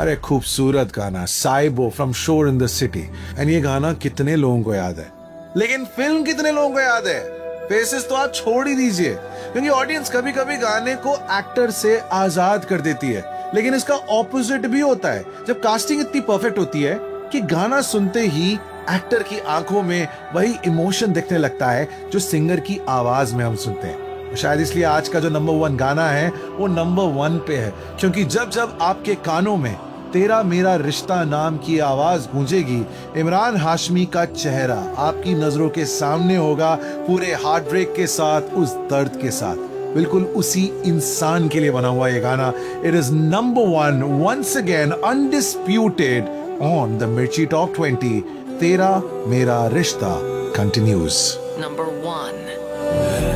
अरे खूबसूरत गाना, साइबो फ्रॉम शोर इन द सिटी। एंड ये गाना कितने लोगों को याद है, लेकिन फिल्म कितने लोगों को याद है? फेसेस तो आप छोड़ ही दीजिए, क्योंकि ऑडियंस कभी कभी गाने को एक्टर से आजाद कर देती है, लेकिन इसका ऑपोजिट भी होता है। जब कास्टिंग इतनी परफेक्ट होती है कि गाना सुनते ही एक्टर की आंखों में वही इमोशन दिखने लगता है जो सिंगर की आवाज में हम सुनते हैं। शायद इसलिए आज का जो नंबर 1 गाना है वो नंबर 1 पे है, क्योंकि जब जब आपके कानों में तेरा मेरा रिश्ता नाम की आवाज गूंजेगी, इमरान हाशमी का चेहरा आपकी नजरों के सामने होगा, पूरे हार्ट ब्रेक के साथ, उस दर्द के साथ, बिल्कुल उसी इंसान के लिए बना हुआ ये गाना। It is number 1 once again, undisputed on the मिर्ची टॉप 20। तेरा मेरा रिश्ता कंटिन्यूज। Number 1.